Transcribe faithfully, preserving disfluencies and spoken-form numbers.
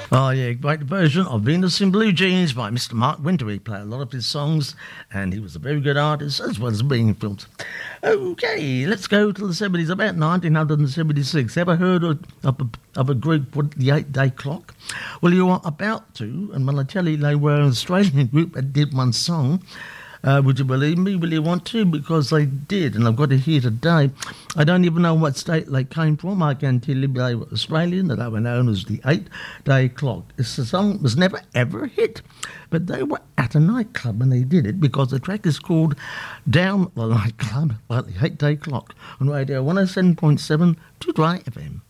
Oh, yeah, great version of Venus in Blue Jeans by Mister Mark Winter. He played a lot of his songs, and he was a very good artist, as well as being filmed. Okay, let's go to the seventies, about nineteen seventy-six. Ever heard of, of, a, of a group called the Eight Day Clock? Well, you are about to, and when I tell you they were an Australian group that did one song, Uh, would you believe me? Will you want to? Because they did, and I've got it here today. I don't even know what state they came from. I can tell you they were Australian, that they were known as the Eight Day Clock. It's a song that was never ever a hit, but they were at a nightclub and they did it because the track is called Down the Nightclub by the Eight Day Clock on Radio one oh seven point seven to Dry F M.